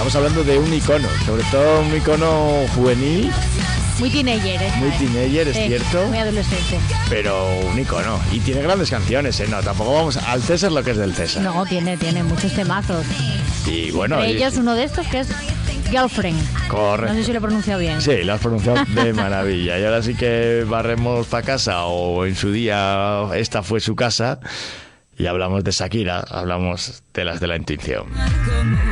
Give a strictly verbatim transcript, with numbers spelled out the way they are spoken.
estamos hablando de un icono, sobre todo un icono juvenil. Muy teenager, ¿eh? Muy teenager, es sí, cierto. Muy adolescente. Pero un icono. Y tiene grandes canciones, ¿eh? No, tampoco vamos al César lo que es del César. No, tiene, tiene muchos temazos. Y bueno... Entre y, ellos uno de estos que es Girlfriend. Correcto. No sé si lo he pronunciado bien. Sí, lo has pronunciado de maravilla. Y ahora sí que barremos para casa, o en su día esta fue su casa, y hablamos de Shakira, hablamos de las de la intuición.